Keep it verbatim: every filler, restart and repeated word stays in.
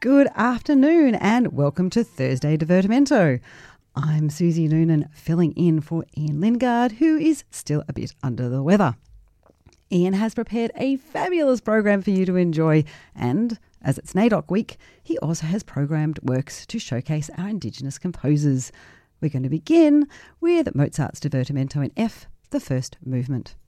Good afternoon and welcome to Thursday Divertimento. I'm Susie Noonan, filling in for Ian Lingard, who is still a bit under the weather. Ian has prepared a fabulous program for you to enjoy, and as it's NAIDOC week, he also has programmed works to showcase our Indigenous composers. We're going to begin with Mozart's Divertimento in F, the first movement.